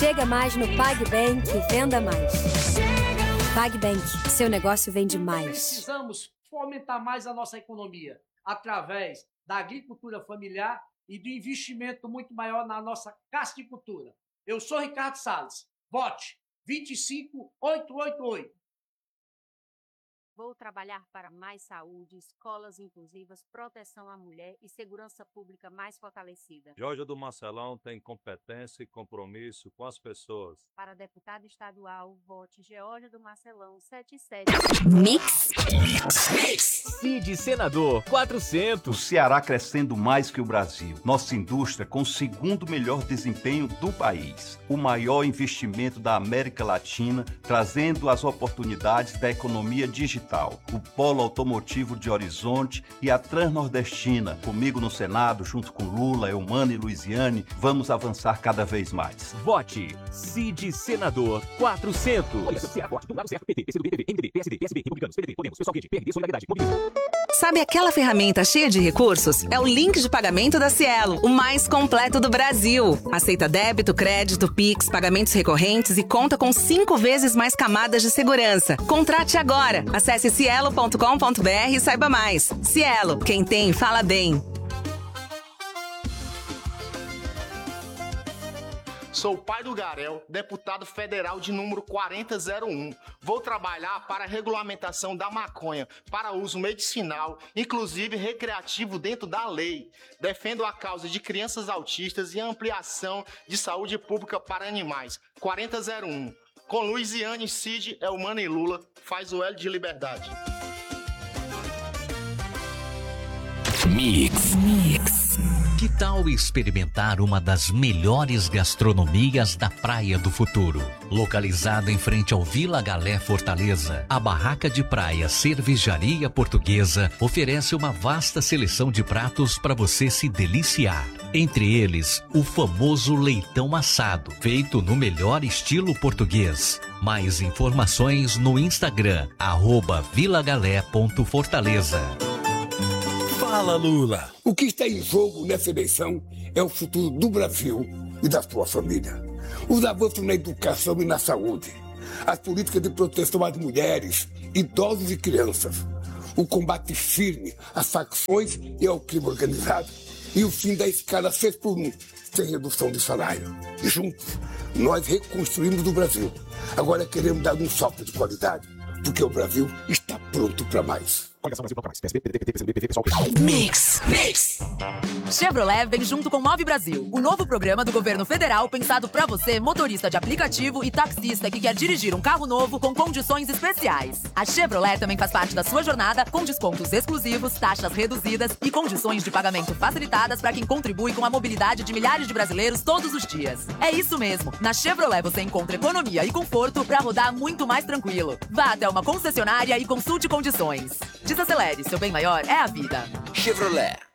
Chega mais no PagBank e venda mais. PagBank, seu negócio vende mais. Precisamos fomentar mais a nossa economia através da agricultura familiar e do investimento muito maior na nossa casticultura. Eu sou Ricardo Salles. Vote 25888. Vou trabalhar para mais saúde, escolas inclusivas, proteção à mulher e segurança pública mais fortalecida. Geórgia do Marcelão tem competência e compromisso com as pessoas. Para deputado estadual, vote Geórgia do Marcelão 77. Mix. Cid Senador 400. O Ceará crescendo mais que o Brasil. Nossa indústria com o segundo melhor desempenho do país. O maior investimento da América Latina, trazendo as oportunidades da economia digital. O Polo Automotivo de Horizonte e a Transnordestina. Comigo no Senado, junto com Lula, Eumano e Luiziane, vamos avançar cada vez mais. Vote Cid Senador 400. Sabe aquela ferramenta cheia de recursos? É o link de pagamento da Cielo, o mais completo do Brasil. Aceita débito, crédito, Pix, pagamentos recorrentes e conta com 5 vezes mais camadas de segurança. Contrate agora. Acesse cielo.com.br e saiba mais. Cielo, quem tem, fala bem. Sou o pai do Garel, deputado federal de número 4001. Vou trabalhar para a regulamentação da maconha para uso medicinal, inclusive recreativo dentro da lei. Defendo a causa de crianças autistas e a ampliação de saúde pública para animais. 4001. Com Luiziane, Cid, Eumano e Lula, faz o L de liberdade. Mix. Que tal experimentar uma das melhores gastronomias da Praia do Futuro? Localizada em frente ao Vila Galé Fortaleza, a barraca de praia Cervejaria Portuguesa oferece uma vasta seleção de pratos para você se deliciar. Entre eles, o famoso leitão assado, feito no melhor estilo português. Mais informações no Instagram, @vilagalé.fortaleza. Fala, Lula! O que está em jogo nessa eleição é o futuro do Brasil e da sua família. Os avanços na educação e na saúde, as políticas de proteção às mulheres, idosos e crianças, o combate firme às facções e ao crime organizado e o fim da escala 6x1, sem redução de salário. Juntos, nós reconstruímos o Brasil. Agora queremos dar um salto de qualidade, porque o Brasil está pronto para mais. Mix. Chevrolet vem junto com Move Brasil, o novo programa do governo federal pensado pra você, motorista de aplicativo e taxista que quer dirigir um carro novo com condições especiais. A Chevrolet também faz parte da sua jornada com descontos exclusivos, taxas reduzidas e condições de pagamento facilitadas para quem contribui com a mobilidade de milhares de brasileiros todos os dias. É isso mesmo, na Chevrolet você encontra economia e conforto para rodar muito mais tranquilo. Vá até uma concessionária e consulte condições. Desacelere, seu bem maior é a vida. Chevrolet.